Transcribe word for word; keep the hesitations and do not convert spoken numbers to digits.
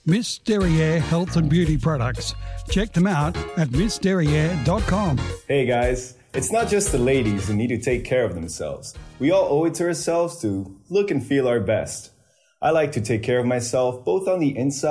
Miss Derriere Health and Beauty Products. Check them out at miss derriere dot com. Hey guys, it's not just the ladies who need to take care of themselves. We all owe it to ourselves to look and feel our best. I like to take care of myself both on the inside